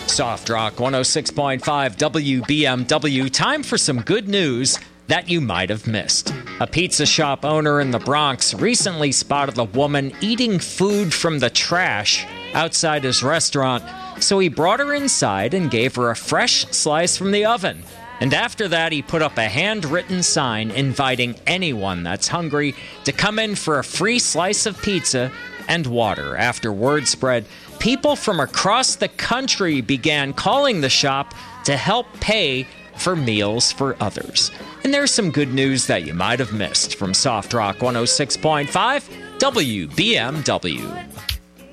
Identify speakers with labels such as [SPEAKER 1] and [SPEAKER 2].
[SPEAKER 1] Soft Rock 106.5 WBMW. Time for some good news that you might have missed. A pizza shop owner in the Bronx recently spotted a woman eating food from the trash outside his restaurant, so he brought her inside and gave her a fresh slice from the oven. And after that, he put up a handwritten sign inviting anyone that's hungry to come in for a free slice of pizza and water. After word spread, people from across the country began calling the shop to help pay for meals for others. And there's some good news that you might have missed from Soft Rock 106.5 WBMW.